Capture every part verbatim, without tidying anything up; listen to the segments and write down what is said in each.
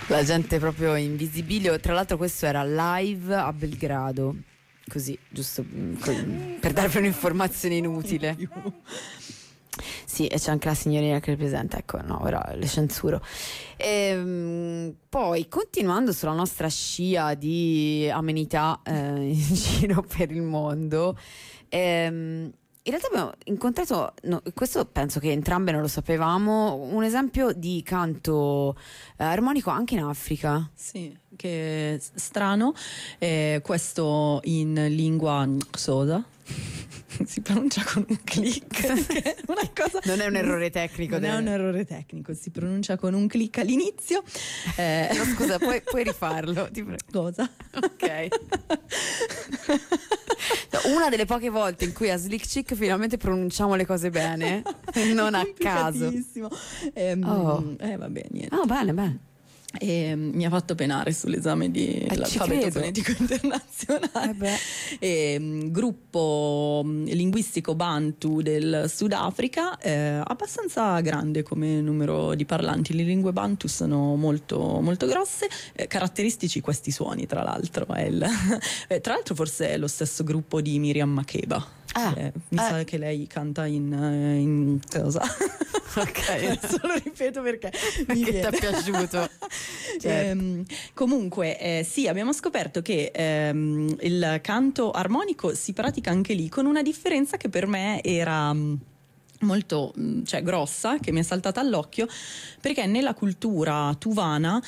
La gente proprio in visibilio. Tra l'altro questo era live a Belgrado, così, giusto per darvi un'informazione inutile. Sì, e c'è anche la signorina che ripresenta, ecco, no, ora le censuro. E, poi, continuando sulla nostra scia di amenità eh, in giro per il mondo, ehm, in realtà abbiamo incontrato, no, questo penso che entrambe non lo sapevamo, un esempio di canto eh, armonico anche in Africa. Sì, che è strano, eh, questo in lingua Xhosa. Si pronuncia con un click, che è una cosa, non è un errore tecnico, non deve... è un errore tecnico, si pronuncia con un click all'inizio. Eh... No, scusa, puoi, puoi rifarlo? Ti prego. Cosa? Ok. Una delle poche volte in cui a Slick Chick finalmente pronunciamo le cose bene, non a caso. Eh, oh. eh vabbè, niente. Oh, bene, bene. E mi ha fatto penare sull'esame di eh, l'alfabeto fonetico internazionale. Eh e, gruppo linguistico Bantu del Sudafrica, eh, abbastanza grande come numero di parlanti. Le lingue Bantu sono molto, molto grosse, eh, caratteristici questi suoni, tra l'altro è il, eh, tra l'altro forse è lo stesso gruppo di Miriam Makeba. Ah, eh, mi eh. sa che lei canta in, in cosa? Ok, adesso lo ripeto perché mi che ti viene. è piaciuto. Certo. ehm, comunque eh, sì, abbiamo scoperto che ehm, il canto armonico si pratica anche lì, con una differenza che per me era molto, cioè, grossa, che mi è saltata all'occhio, perché nella cultura tuvana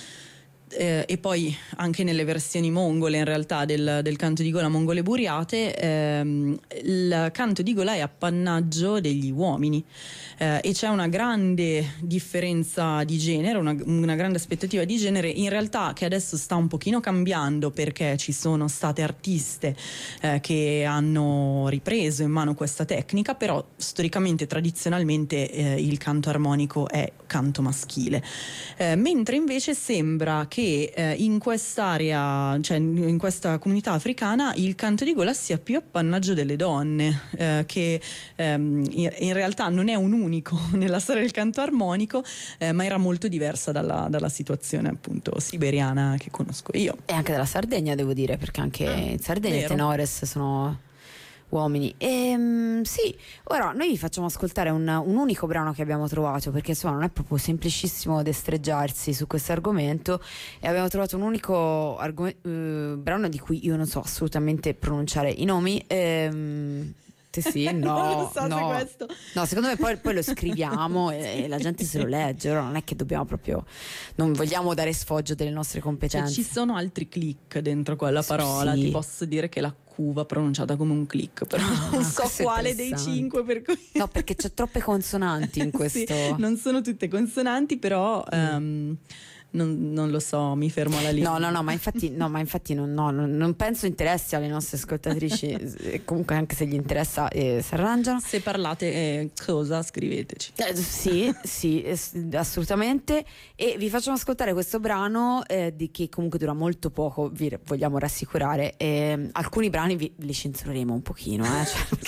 Eh, e poi anche nelle versioni mongole, in realtà, del, del canto di gola mongole buriate, ehm, il canto di gola è appannaggio degli uomini, eh, e c'è una grande differenza di genere, una, una grande aspettativa di genere, in realtà, che adesso sta un pochino cambiando, perché ci sono state artiste eh, che hanno ripreso in mano questa tecnica, però storicamente, tradizionalmente, eh, il canto armonico è canto maschile, eh, mentre invece sembra che che eh, in quest'area, cioè in questa comunità africana, il canto di gola sia più appannaggio delle donne, eh, che ehm, in, in realtà non è un unico nella storia del canto armonico, eh, ma era molto diversa dalla, dalla situazione appunto siberiana che conosco io. E anche dalla Sardegna, devo dire, perché anche ah, in Sardegna i tenores sono uomini. E, sì, ora noi vi facciamo ascoltare un, un unico brano che abbiamo trovato, perché insomma non è proprio semplicissimo destreggiarsi su questo argomento, e abbiamo trovato un unico argom- uh, brano di cui io non so assolutamente pronunciare i nomi. Ehm, sì, no, non lo so, no. se questo... no, secondo me poi, poi lo scriviamo e, e la gente se lo legge. Ora non è che dobbiamo proprio, non vogliamo dare sfoggio delle nostre competenze. Cioè, ci sono altri click dentro quella parola, sì. Ti posso dire che la Q va pronunciata come un click, però ah, non so quale dei cinque, per cui... no, perché c'è troppe consonanti in questo. Sì, non sono tutte consonanti, però mm. um, non, non lo so, mi fermo alla lingua. No, no, no, ma infatti, no, ma infatti non, no, non, non penso interessi alle nostre ascoltatrici. Comunque, anche se gli interessa, eh, si arrangiano. Se parlate eh, cosa, scriveteci. Eh, sì, sì, assolutamente. E vi facciamo ascoltare questo brano eh, di che comunque dura molto poco, vi vogliamo rassicurare. Eh, alcuni brani vi, li censureremo un pochino, eh, cioè,